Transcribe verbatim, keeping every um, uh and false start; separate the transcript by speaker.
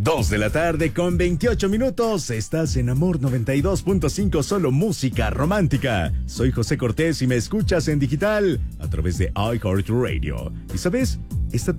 Speaker 1: Dos de la tarde con veintiocho minutos. Estás en Amor noventa y dos punto cinco, solo música romántica. Soy José Cortés y me escuchas en digital a través de iHeartRadio. ¿Y sabes? Esta